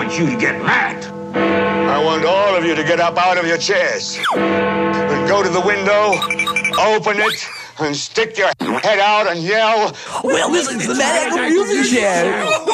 want you to get mad. I want all of you to get up out of your chairs and go to the window, open it, and stick your head out and yell, We're listening to the Mad Eagle Music Show.